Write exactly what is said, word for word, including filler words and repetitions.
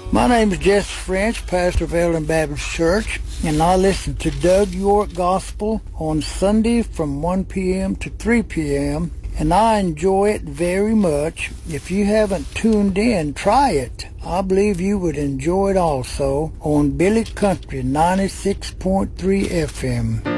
My name is Jesse French, pastor of Ellen Baptist Church, and I listen to Doug York Gospel on Sunday from one p.m. to three p.m., and I enjoy it very much. If you haven't tuned in, try it. I believe you would enjoy it also on Billy Country ninety-six point three F M.